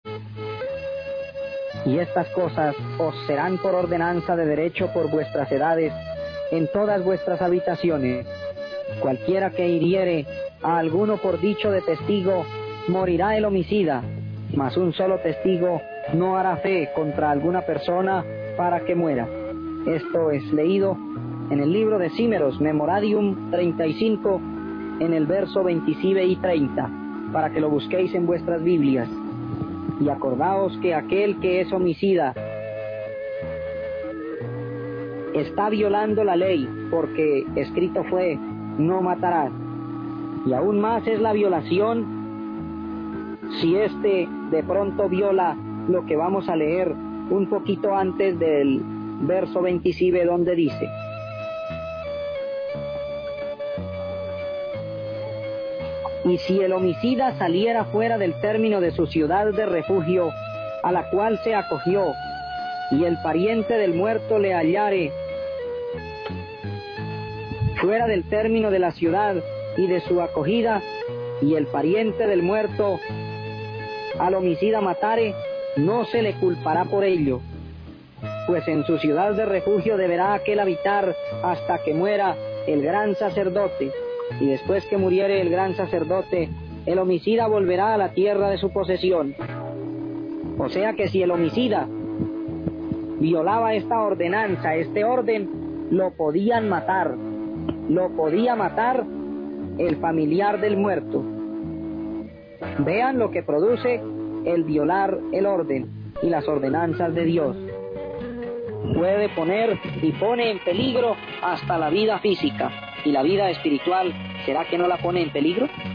Y estas cosas os serán por ordenanza de derecho por vuestras edades en todas vuestras habitaciones. Cualquiera que hiriere a alguno por dicho de testigo, morirá el homicida, mas un solo testigo no hará fe contra alguna persona para que muera. Esto es leído en el libro de Címeros, Memoradium 35, en el verso 27 y 30, para que lo busquéis en vuestras Biblias. Y acordaos que aquel que es homicida está violando la ley, porque escrito fue, no matarás. Y aún más es la violación si éste de pronto viola lo que vamos a leer un poquito antes del verso 27, donde dice: y si el homicida saliera fuera del término de su ciudad de refugio, a la cual se acogió, y el pariente del muerto le hallare fuera del término de la ciudad y de su acogida, y el pariente del muerto al homicida matare, no se le culpará por ello, pues en su ciudad de refugio deberá aquel habitar hasta que muera el gran sacerdote, y después que muriere el gran sacerdote, el homicida volverá a la tierra de su posesión. O sea que si el homicida violaba esta ordenanza, este orden, lo podían matar. Lo podía matar el familiar del muerto. Vean lo que produce el violar el orden y las ordenanzas de Dios. Puede poner y pone en peligro hasta la vida física. ¿Y la vida espiritual, será que no la pone en peligro?